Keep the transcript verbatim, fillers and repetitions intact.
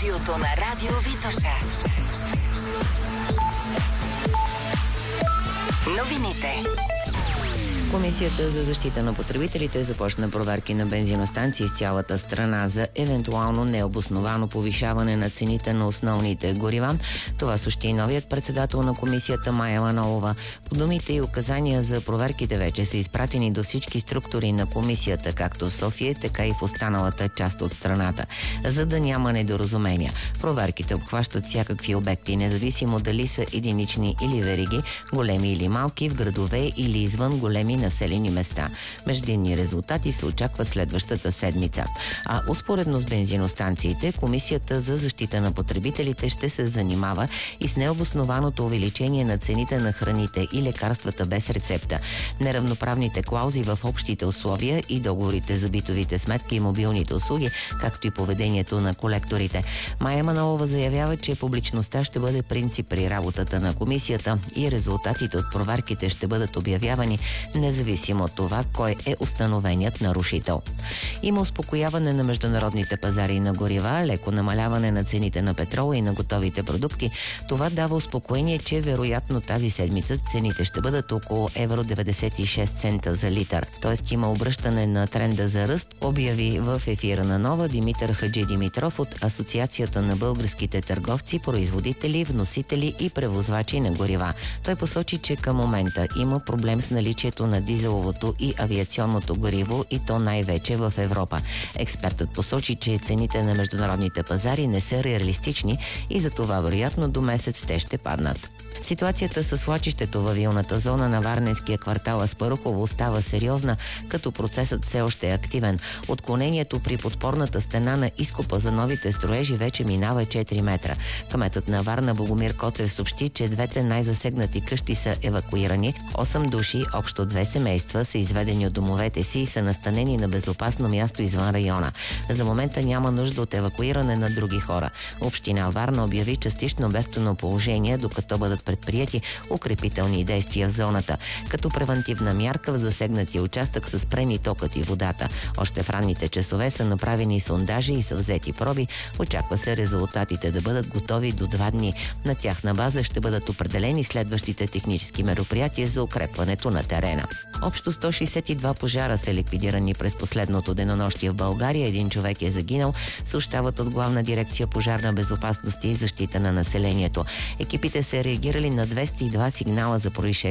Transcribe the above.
студиото на Радио Витоша. Новините. Комисията за защита на потребителите започна проверки на бензиностанции в цялата страна за евентуално необосновано повишаване на цените на основните горива. Това съобщи и новият председател на комисията Мая Манолова. По думите и указания за проверките вече са изпратени до всички структури на комисията, както в София, така и в останалата част от страната, за да няма недоразумения. Проверките обхващат всякакви обекти, независимо дали са единични или вериги, големи или малки, в градове или извън големи населени места. Междинни резултати се очакват следващата седмица. А успоредно с бензиностанциите, Комисията за защита на потребителите ще се занимава и с необоснованото увеличение на цените на храните и лекарствата без рецепта, неравноправните клаузи в общите условия и договорите за битовите сметки и мобилните услуги, както и поведението на колекторите. Мая Манолова заявява, че публичността ще бъде принцип при работата на комисията и резултатите от проверките ще бъдат обявявани независимо от това, кой е установеният нарушител. Има успокояване на международните пазари на горива, леко намаляване на цените на петрола и на готовите продукти. Това дава успокоение, че вероятно тази седмица цените ще бъдат около евро деветдесет и шест цента за литър. Тоест има обръщане на тренда за ръст, обяви в ефира на Нова Димитър Хаджи Димитров от Асоциацията на българските търговци, производители, вносители и превозвачи на горива. Той посочи, че към момента има проблем с наличието на дизеловото и авиационното гориво, и то най-вече в Европа. Експертът посочи, че цените на международните пазари не са реалистични и за това вероятно до месец те ще паднат. Ситуацията с свлачището във вилната зона на Варненския квартал Аспарухово остава сериозна, като процесът все още е активен. Отклонението при подпорната стена на изкопа за новите строежи вече минава четири метра. Кметът на Варна Богомир Коцев съобщи, че двете най-засегнати къщи са евакуирани. осем души, общо две семейства, са изведени от домовете си и са настанени на безопасно място извън района. За момента няма нужда от евакуиране на други хора. Община Варна обяви частично бедствено положение, докато бъдат предприяти укрепителни действия в зоната. Като превантивна мярка в засегнатия участък са спрени токът и водата. Още в ранните часове са направени сондажи и са взети проби. Очаква се резултатите да бъдат готови до два дни. На тяхна база ще бъдат определени следващите технически мероприятия за укрепването на терена. Общо сто шейсет и два пожара са ликвидирани през последното денонощие в България. Един човек е загинал, съобщават от Главна дирекция пожарна безопасност и защита на населението. Екипите са реагирали на двеста и два сигнала за происшествие